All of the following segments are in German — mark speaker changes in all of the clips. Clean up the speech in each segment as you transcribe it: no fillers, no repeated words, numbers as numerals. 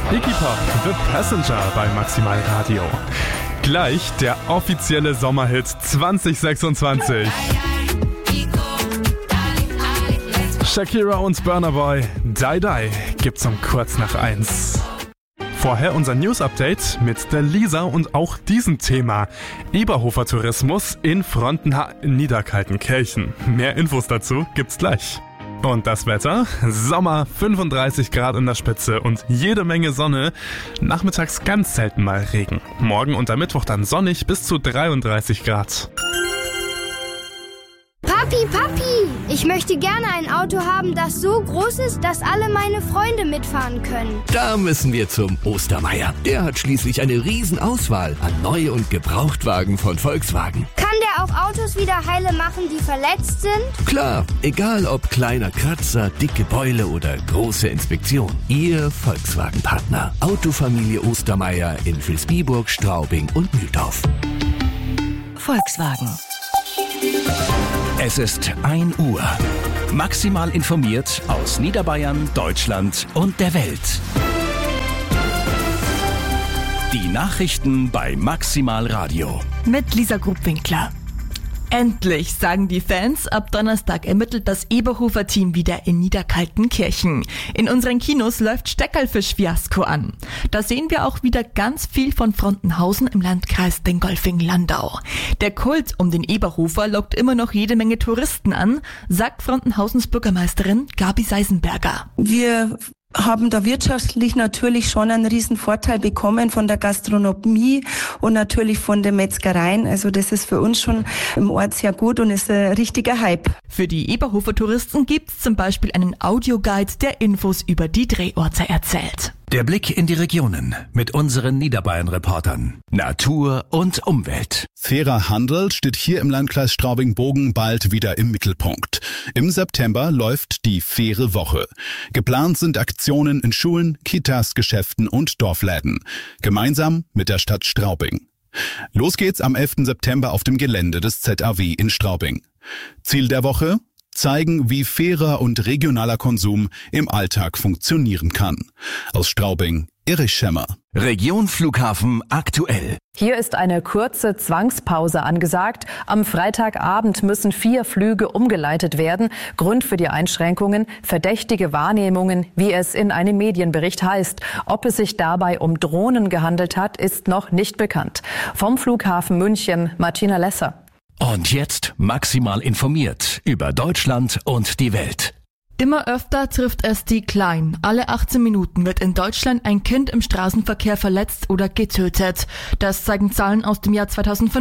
Speaker 1: Iggy Pop, The Passenger bei Maximal Radio. Gleich der offizielle Sommerhit 2026. Shakira und Burna Boy, Die Die, gibt's um kurz nach 1. Vorher unser News-Update mit der Lisa und auch diesem Thema. Eberhofer Tourismus in Niederkaltenkirchen. Mehr Infos dazu gibt's gleich. Und das Wetter? Sommer, 35 Grad in der Spitze und jede Menge Sonne. Nachmittags ganz selten mal Regen. Morgen und am Mittwoch dann sonnig bis zu 33 Grad.
Speaker 2: Papi, ich möchte gerne ein Auto haben, das so groß ist, dass alle meine Freunde mitfahren können.
Speaker 3: Da müssen wir zum Ostermeier. Der hat schließlich eine Riesenauswahl an Neu- und Gebrauchtwagen von Volkswagen.
Speaker 2: Kann der auch Autos wieder heile machen, die verletzt sind?
Speaker 3: Klar, egal ob kleiner Kratzer, dicke Beule oder große Inspektion. Ihr Volkswagen-Partner. Autofamilie Ostermeier in Vilsbiburg, Straubing und Mühldorf.
Speaker 4: Volkswagen.
Speaker 5: Es ist 1 Uhr. Maximal informiert aus Niederbayern, Deutschland und der Welt. Die Nachrichten bei Maximal Radio.
Speaker 4: Mit Lisa Grubwinkler. Endlich, sagen die Fans, ab Donnerstag ermittelt das Eberhofer-Team wieder in Niederkaltenkirchen. In unseren Kinos läuft Steckerlfisch-Fiasko an. Da sehen wir auch wieder ganz viel von Frontenhausen im Landkreis Dingolfing-Landau. Der Kult um den Eberhofer lockt immer noch jede Menge Touristen an, sagt Frontenhausens Bürgermeisterin Gabi Seisenberger.
Speaker 6: Wir haben da wirtschaftlich natürlich schon einen riesen Vorteil bekommen von der Gastronomie und natürlich von den Metzgereien. Also das ist für uns schon im Ort sehr gut und ist ein richtiger Hype.
Speaker 4: Für die Eberhofer-Touristen gibt's zum Beispiel einen Audioguide, der Infos über die Drehorte erzählt.
Speaker 5: Der Blick in die Regionen mit unseren Niederbayern-Reportern. Natur und Umwelt.
Speaker 7: Fairer Handel steht hier im Landkreis Straubing-Bogen bald wieder im Mittelpunkt. Im September läuft die Faire Woche. Geplant sind Aktionen in Schulen, Kitas, Geschäften und Dorfläden. Gemeinsam mit der Stadt Straubing. Los geht's am 11. September auf dem Gelände des ZAW in Straubing. Ziel der Woche? Zeigen, wie fairer und regionaler Konsum im Alltag funktionieren kann. Aus Straubing, Erich Schemmer.
Speaker 5: Region Flughafen aktuell.
Speaker 8: Hier ist eine kurze Zwangspause angesagt. Am Freitagabend müssen 4 Flüge umgeleitet werden. Grund für die Einschränkungen: verdächtige Wahrnehmungen, wie es in einem Medienbericht heißt. Ob es sich dabei um Drohnen gehandelt hat, ist noch nicht bekannt. Vom Flughafen München, Martina Lesser.
Speaker 5: Und jetzt maximal informiert über Deutschland und die Welt.
Speaker 4: Immer öfter trifft es die Kleinen. Alle 18 Minuten wird in Deutschland ein Kind im Straßenverkehr verletzt oder getötet. Das zeigen Zahlen aus dem Jahr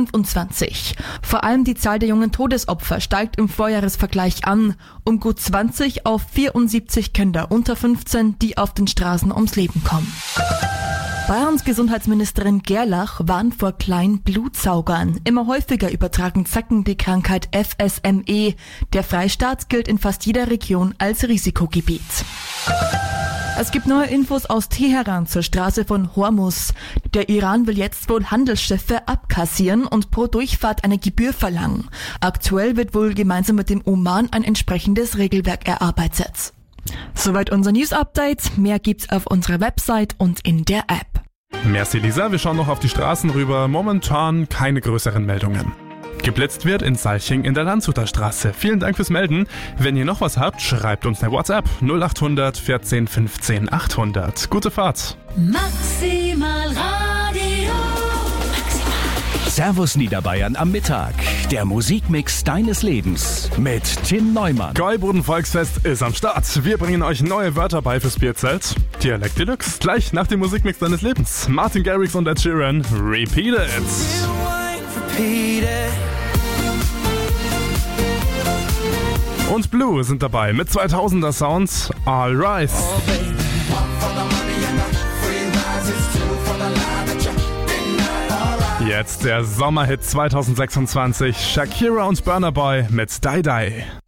Speaker 4: 2025. Vor allem die Zahl der jungen Todesopfer steigt im Vorjahresvergleich an. Um gut 20 auf 74 Kinder unter 15, die auf den Straßen ums Leben kommen. Bayerns Gesundheitsministerin Gerlach warnt vor kleinen Blutsaugern. Immer häufiger übertragen Zecken die Krankheit FSME. Der Freistaat gilt in fast jeder Region als Risikogebiet. Es gibt neue Infos aus Teheran zur Straße von Hormuz. Der Iran will jetzt wohl Handelsschiffe abkassieren und pro Durchfahrt eine Gebühr verlangen. Aktuell wird wohl gemeinsam mit dem Oman ein entsprechendes Regelwerk erarbeitet. Soweit unser News-Update. Mehr gibt's auf unserer Website und in der App.
Speaker 1: Merci Lisa, wir schauen noch auf die Straßen rüber. Momentan keine größeren Meldungen. Geblitzt wird in Salching in der Landshuter Straße. Vielen Dank fürs Melden. Wenn ihr noch was habt, schreibt uns eine WhatsApp 0800 14 15 800. Gute Fahrt.
Speaker 9: Maximal Radio.
Speaker 5: Servus Niederbayern am Mittag. Der Musikmix deines Lebens mit Tim Neumann.
Speaker 1: Gäuboden Volksfest ist am Start. Wir bringen euch neue Wörter bei fürs Bierzelt. Dialekt Deluxe. Gleich nach dem Musikmix deines Lebens. Martin Garrix und Ed Sheeran. Repeat it. Und Blue sind dabei mit 2000er Sounds. All Rise. Jetzt der Sommerhit 2026. Shakira und Burna Boy mit Die Die.